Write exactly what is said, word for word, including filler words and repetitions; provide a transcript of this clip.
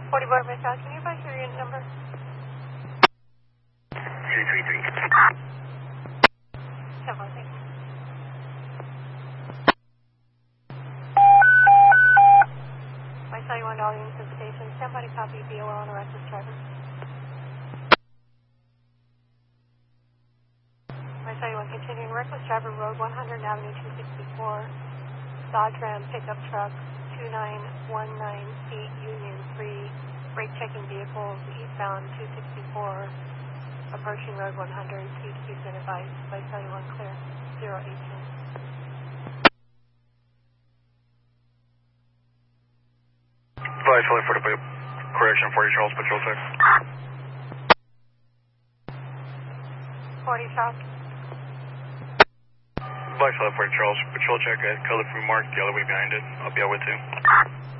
forty Bar Missile, can you advise your unit number? three three three. Several, thank you. I saw you on all units at the station. Somebody copy B O L on a reckless driver. I saw you on continuing reckless driver road one hundred Avenue two sixty-four. Dodge Ram pickup truck two nine one nine feet Union three. Brake checking vehicles eastbound two sixty-four. Approaching road one hundred. Please keep been advised. I saw you on clear zero eighteen. Advice for the correction forty Charles Patrol Tech. forty South. Advice for forty Charles Patrol Check at color free mark the other way behind it. I'll be out with you.